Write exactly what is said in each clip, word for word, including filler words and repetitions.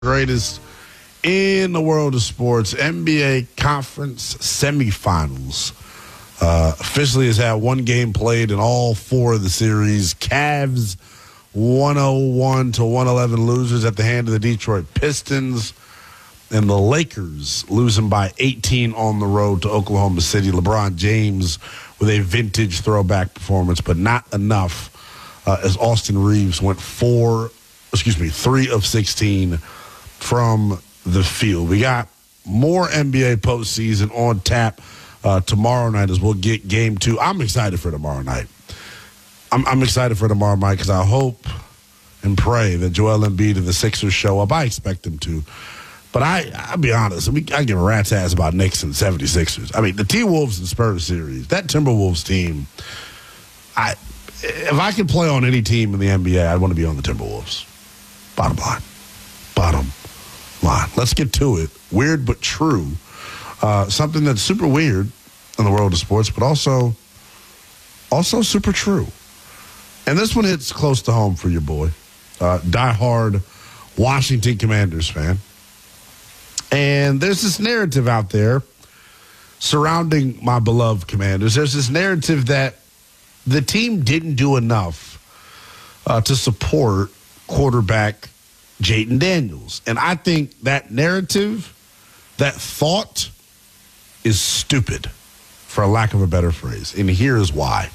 greatest in the world of sports. N B A Conference Semifinals. Uh, officially has had one game played in all four of the series. Cavs one oh one to one eleven losers at the hand of the Detroit Pistons. And the Lakers losing by eighteen on the road to Oklahoma City. LeBron James with a vintage throwback performance, but not enough uh, as Austin Reeves went four, excuse me, three of sixteen from the field. We got more N B A postseason on tap uh, tomorrow night as we'll get game two. I'm excited for tomorrow night. I'm, I'm excited for tomorrow night because I hope and pray that Joel Embiid and the Sixers show up. I expect them to. But I, I'll be honest, I, mean, I give a rat's ass about Knicks and seventy-sixers. I mean, the T-Wolves and Spurs series, that Timberwolves team, I if I could play on any team in the N B A, I'd want to be on the Timberwolves. Bottom line. Bottom line. Let's get to it. Weird but true. Uh, something that's super weird in the world of sports, but also, also super true. And this one hits close to home for your boy. Uh, diehard Washington Commanders fan. And there's this narrative out there surrounding my beloved Commanders. There's this narrative that the team didn't do enough uh, to support quarterback Jayden Daniels. And I think that narrative, that thought, is stupid, for a lack of a better phrase. And here is why.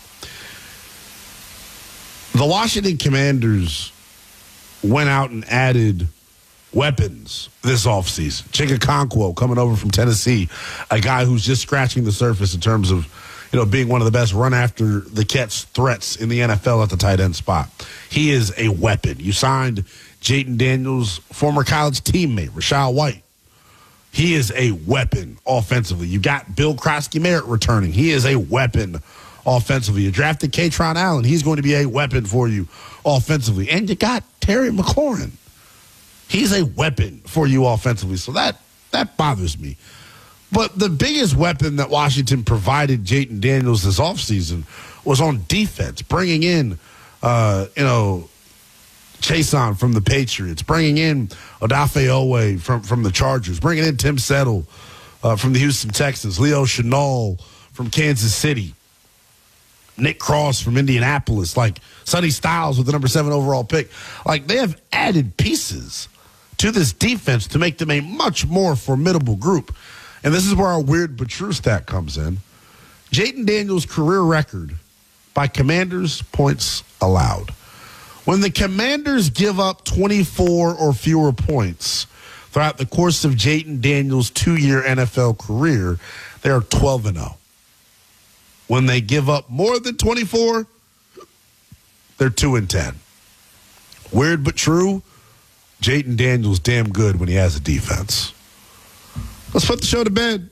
The Washington Commanders went out and added weapons this offseason. Chig Okonkwo coming over from Tennessee, a guy who's just scratching the surface in terms of, you know, being one of the best run after the catch threats in the N F L at the tight end spot. He is a weapon. You signed Jayden Daniels' former college teammate, Rachaad White. He is a weapon offensively. You got Bill Krosky-Merritt returning. He is a weapon offensively. You drafted Katron Allen. He's going to be a weapon for you offensively. And you got Terry McLaurin. He's a weapon for you offensively. So that that bothers me. But the biggest weapon that Washington provided Jayden Daniels this offseason was on defense, bringing in, uh, you know, Chason from the Patriots, bringing in Odafe Owe from, from the Chargers, bringing in Tim Settle uh, from the Houston Texans, Leo Chenal from Kansas City, Nick Cross from Indianapolis, like Sonny Styles with the number seven overall pick. Like, they have added pieces to this defense to make them a much more formidable group. And this is where our weird but true stat comes in. Jayden Daniels' career record by Commanders points allowed. When the Commanders give up twenty-four or fewer points throughout the course of Jayden Daniels' two-year N F L career, they are twelve and oh. When they give up more than twenty-four, they're two and ten. Weird but true, Jayden Daniels damn good when he has a defense. Let's put the show to bed.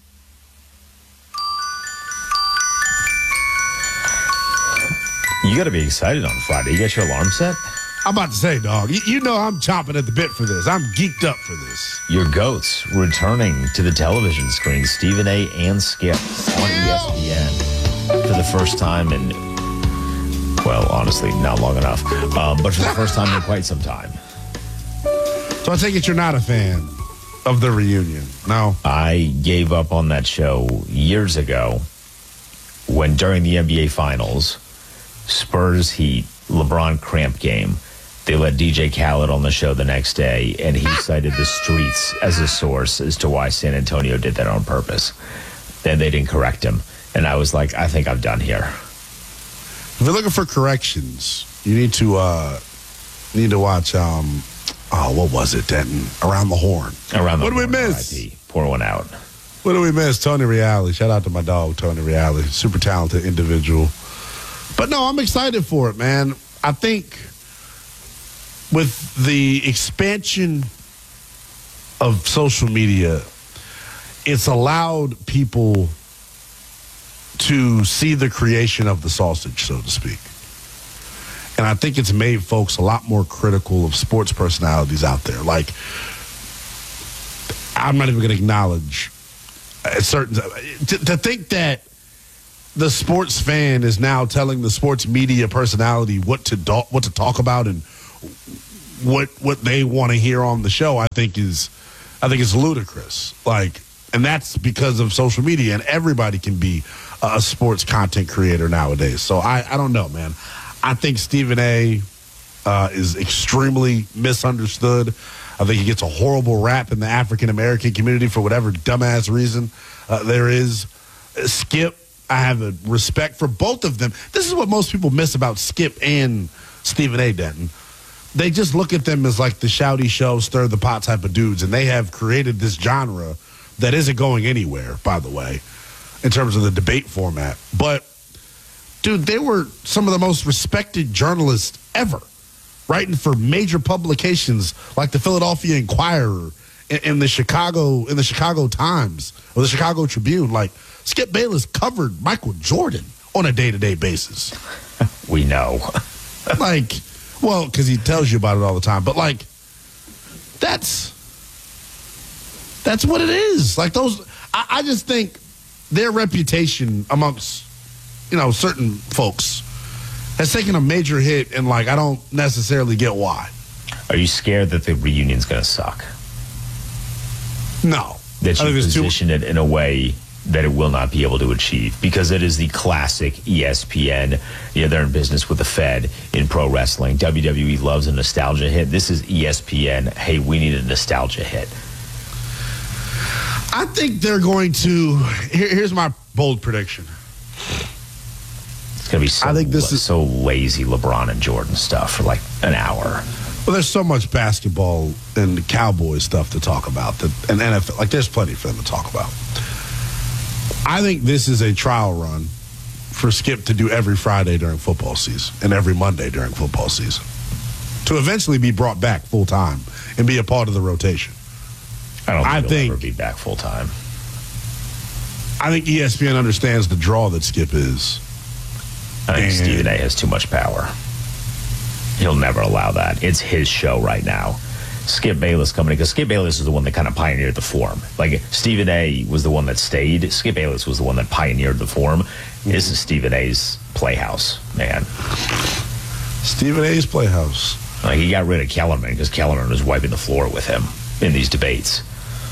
You got to be excited on Friday. You got your alarm set? I'm about to say, dog, you, you know I'm chomping at the bit for this. I'm geeked up for this. Your GOATs returning to the television screen, Stephen A. and Skip on E S P N for the first time in, well, honestly, not long enough, um, but for the first time in quite some time. So I take it you're not a fan of the reunion, no? I gave up on that show years ago when during the N B A Finals, Spurs Heat, LeBron cramp game, they let D J Khaled on the show the next day, and he cited the streets as a source as to why San Antonio did that on purpose. Then they didn't correct him, and I was like, I think I'm done here. If you're looking for corrections, you need to uh, need to watch, um, oh, what was it, Denton? Around the Horn. Around the What Horn. did we miss? R I P Pour one out. What did we miss? Tony Reale. Shout out to my dog, Tony Reale. Super talented individual. But no, I'm excited for it, man. I think with the expansion of social media, it's allowed people to see the creation of the sausage, so to speak. And I think it's made folks a lot more critical of sports personalities out there. Like, I'm not even going to acknowledge a certain to, to think that the sports fan is now telling the sports media personality what to do, what to talk about and what what they want to hear on the show, I think is I think is ludicrous. Like, and that's because of social media, and everybody can be a sports content creator nowadays. So I, I don't know, man. I think Stephen A. Uh, is extremely misunderstood. I think he gets a horrible rap in the African American community for whatever dumbass reason uh, there is. Skip, I have a respect for both of them. This is what most people miss about Skip and Stephen A. Denton. They just look at them as like the shouty show, stir the pot type of dudes, and they have created this genre that isn't going anywhere, by the way, in terms of the debate format. But, dude, they were some of the most respected journalists ever, writing for major publications like the Philadelphia Inquirer and, and the Chicago in the Chicago Times or the Chicago Tribune. Like, Skip Bayless covered Michael Jordan on a day-to-day basis. We know. Like, well, because he tells you about it all the time. But, like, that's that's what it is. Like, those, I, I just think their reputation amongst, you know, certain folks has taken a major hit, and, like, I don't necessarily get why. Are you scared that the reunion's going to suck? No. That I you think it's too- position it in a way that it will not be able to achieve, because it is the classic E S P N. Yeah, they're in business with the Fed in pro wrestling. W W E loves a nostalgia hit. This is E S P N. Hey, we need a nostalgia hit. I think they're going to. Here, here's my bold prediction. It's going to be so, I think this is- so lazy LeBron and Jordan stuff for like an hour. Well, there's so much basketball and Cowboys stuff to talk about, that, and N F L. Like, there's plenty for them to talk about. I think this is a trial run for Skip to do every Friday during football season and every Monday during football season, to eventually be brought back full time and be a part of the rotation. I don't think I he'll think- ever be back full time. I think E S P N understands the draw that Skip is. I think And- Stephen A. has too much power. He'll never allow that. It's his show right now. Skip Bayless coming in, because Skip Bayless is the one that kind of pioneered the form. Like, Stephen A. was the one that stayed. Skip Bayless was the one that pioneered the form. This is Stephen A.'s playhouse, man. Stephen A's Playhouse. Like, he got rid of Kellerman because Kellerman was wiping the floor with him in these debates.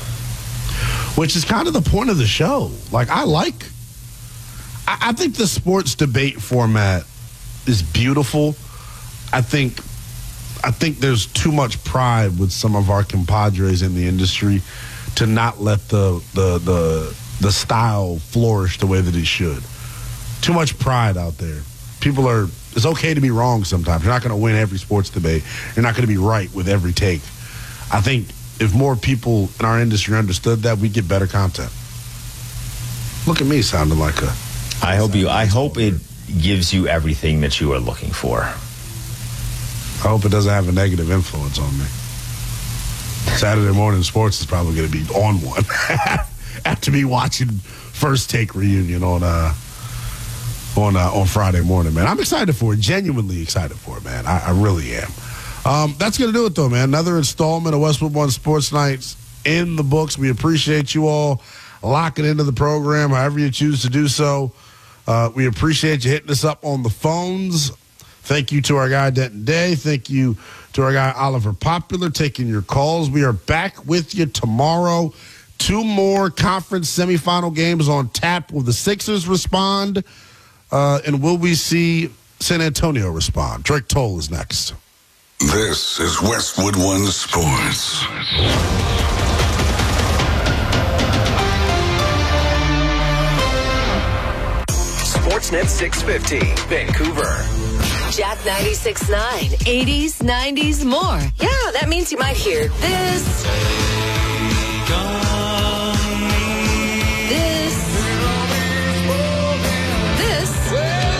Which is kind of the point of the show. Like, I like, I, I think the sports debate format is beautiful. I think, I think there's too much pride with some of our compadres in the industry to not let the the the the style flourish the way that it should. Too much pride out there. People are, it's okay to be wrong sometimes. You're not going to win every sports debate. You're not going to be right with every take. I think if more people in our industry understood that, we'd get better content. Look at me sounding like a... I hope you. I hope it gives you everything that you are looking for. I hope it doesn't have a negative influence on me. Saturday morning sports is probably going to be on one after me watching First Take reunion on uh on uh, on Friday morning, man. I'm excited for it. Genuinely excited for it, man. I, I really am. Um, that's going to do it, though, man. Another installment of Westwood One Sports Nights in the books. We appreciate you all locking into the program, however you choose to do so. Uh, we appreciate you hitting us up on the phones. Thank you to our guy, Denton Day. Thank you to our guy, Oliver Popular, taking your calls. We are back with you tomorrow. Two more conference semifinal games on tap. Will the Sixers respond? Uh, and will we see San Antonio respond? Drake Toll is next. This is Westwood One Sports. Sportsnet six fifty, Vancouver. Jack ninety-six point nine, eighties, nineties, more. Yeah, that means you might hear this. This. This.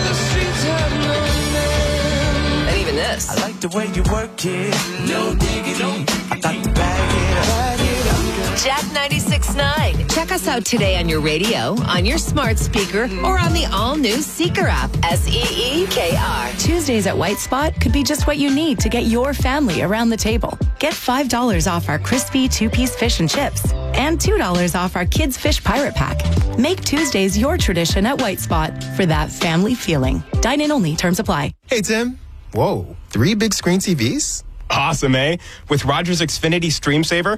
And even this. I like the way you work it. No diggity. I got to bag it up. Jack ninety-six point nine. Check us out today on your radio, on your smart speaker, or on the all-new Seeker app. S E E K R. Tuesdays at White Spot could be just what you need to get your family around the table. Get five dollars off our crispy two-piece fish and chips and two dollars off our Kids Fish Pirate Pack. Make Tuesdays your tradition at White Spot for that family feeling. Dine in only. Terms apply. Hey, Tim. Whoa, three big screen T Vs? Awesome, eh? With Rogers Xfinity Stream Saver,